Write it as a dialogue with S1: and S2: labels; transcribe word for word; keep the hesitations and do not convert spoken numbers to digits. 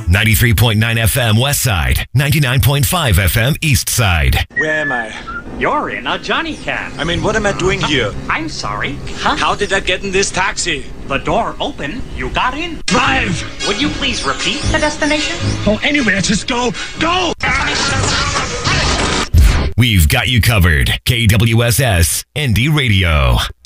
S1: ninety-three point nine F M West Side, ninety-nine point five F M East Side.
S2: Where am I?
S3: You're in a Johnny cab.
S2: I mean, what am I doing here?
S3: I'm sorry. Huh?
S2: How did I get in this taxi?
S3: The door opened. You got in.
S2: Drive!
S3: Would you please repeat the destination?
S2: Oh, anywhere. Just go. Go!
S1: We've got you covered. K W S S Indie Radio.